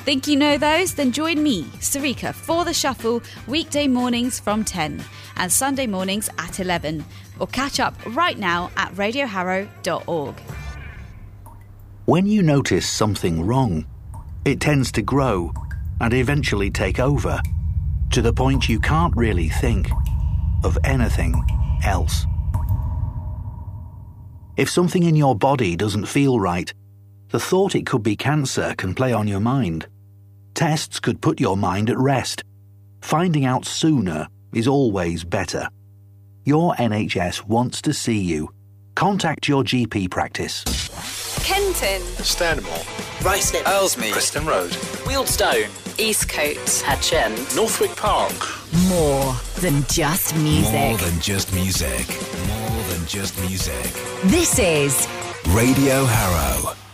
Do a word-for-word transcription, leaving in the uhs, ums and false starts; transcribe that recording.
Think you know those? Then join me, Sarika, for The Shuffle, weekday mornings from ten and Sunday mornings at eleven. Or catch up right now at radio harrow dot org. When you notice something wrong, it tends to grow and eventually take over, to the point you can't really think of anything else. If something in your body doesn't feel right, the thought it could be cancer can play on your mind. Tests could put your mind at rest. Finding out sooner is always better. Your N H S wants to see you. Contact your G P practice. Kenton, Stanmore, Ruislip, Ellesmere, Preston Road, Wealdstone, Eastcote, Hatchend, Northwick Park. More than just music. More than just music. More than just music. This is Radio Harrow.